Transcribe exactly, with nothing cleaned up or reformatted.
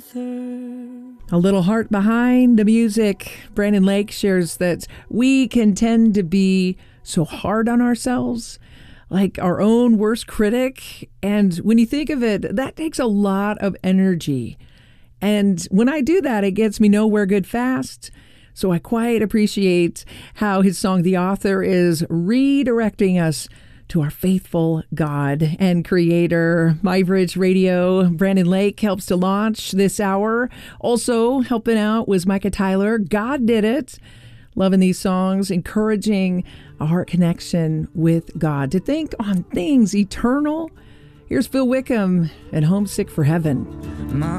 author. A little heart behind the music. Brandon Lake shares that we can tend to be so hard on ourselves, like our own worst critic. And when you think of it, that takes a lot of energy. And when I do that, it gets me nowhere good fast. So I quite appreciate how his song, The Author, is redirecting us to our faithful God and Creator. MyBridge Radio, Brandon Lake helps to launch this hour. Also helping out was Micah Tyler. God Did It. Loving these songs, encouraging a heart connection with God, to think on things eternal. Here's Phil Wickham and Homesick for Heaven. My